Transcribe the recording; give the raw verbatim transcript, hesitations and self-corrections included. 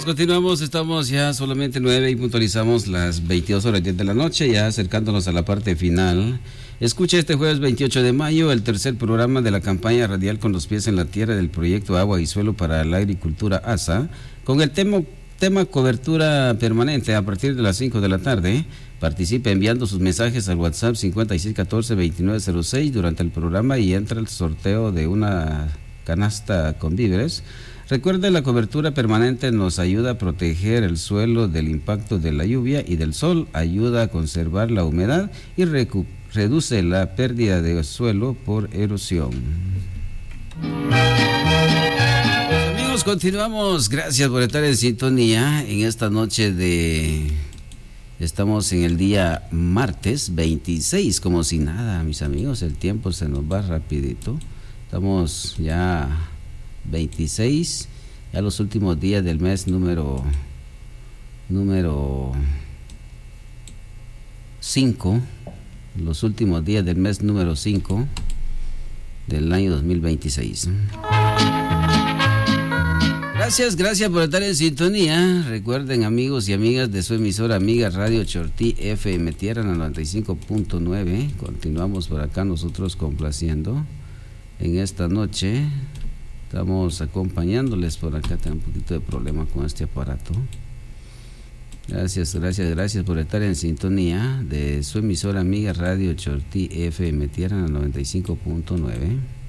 Continuamos, continuamos, estamos ya solamente nueve y puntualizamos las veintidós horas diez de la noche, ya acercándonos a la parte final. Escucha este jueves veintiocho de mayo el tercer programa de la campaña radial Con los pies en la tierra del proyecto Agua y Suelo para la Agricultura A S A, con el tema, tema cobertura permanente a partir de las cinco de la tarde. Participe enviando sus mensajes al WhatsApp cincuenta y seis catorce veintinueve cero seis durante el programa y entra el sorteo de una canasta con víveres. Recuerde, la cobertura permanente nos ayuda a proteger el suelo del impacto de la lluvia y del sol, ayuda a conservar la humedad y recu- reduce la pérdida de suelo por erosión. Amigos, continuamos. Gracias por estar en sintonía en esta noche de... Estamos en el día martes veintiséis, como si nada, mis amigos, el tiempo se nos va rapidito. Estamos ya... veintiséis, ya los últimos días del mes número número cinco, los últimos días del mes número cinco del año dos mil veintiséis. Gracias, gracias por estar en sintonía. Recuerden, amigos y amigas de su emisora amiga Radio Chortí F M Tierra en el noventa y cinco punto nueve. Continuamos por acá nosotros complaciendo en esta noche. Estamos acompañándoles por acá. Tengo un poquito de problema con este aparato. Gracias, gracias, gracias por estar en sintonía de su emisora amiga Radio Chortí F M Tierra en el noventa y cinco punto nueve.